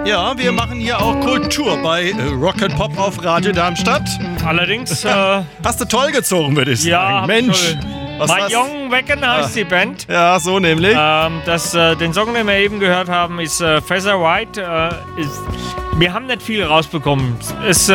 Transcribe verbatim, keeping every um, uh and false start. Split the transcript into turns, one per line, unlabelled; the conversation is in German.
Ja, wir machen hier auch Kultur bei äh, Rocket Pop auf Radio Darmstadt.
Allerdings... Äh,
hast du toll gezogen, würde ich sagen.
Ja,
Mensch.
Was My Young Wacken heißt ah. die Band.
Ja, so nämlich.
Ähm, das, äh, den Song, den wir eben gehört haben, ist äh, Feather White. Äh, ist, wir haben nicht viel rausbekommen. Es